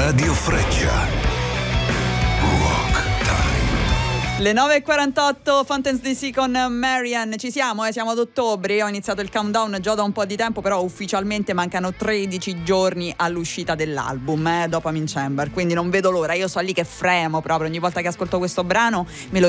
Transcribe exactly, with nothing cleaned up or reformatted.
Radio Freccia. Le nove e quarantotto, Fountains D C con Marian. Ci siamo, eh, siamo ad ottobre. Ho iniziato il countdown già da un po' di tempo, però ufficialmente mancano tredici giorni all'uscita dell'album, eh, Dopamine Chamber. Quindi non vedo l'ora. Io sto lì che fremo proprio ogni volta che ascolto questo brano, me lo